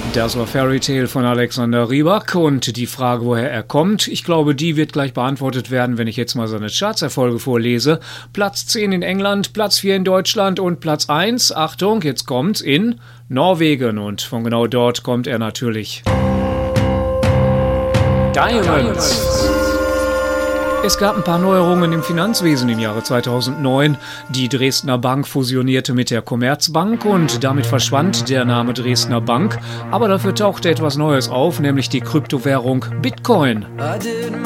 Das war Fairy Tale von Alexander Rybak und die Frage, woher er kommt, ich glaube, die wird gleich beantwortet werden, wenn ich jetzt mal seine Chartserfolge vorlese. Platz 10 in England, Platz 4 in Deutschland und Platz 1, Achtung, jetzt kommt's, in Norwegen und von genau dort kommt er natürlich. Diamonds. Es gab ein paar Neuerungen im Finanzwesen im Jahre 2009. Die Dresdner Bank fusionierte mit der Commerzbank und damit verschwand der Name Dresdner Bank. Aber dafür tauchte etwas Neues auf, nämlich die Kryptowährung Bitcoin.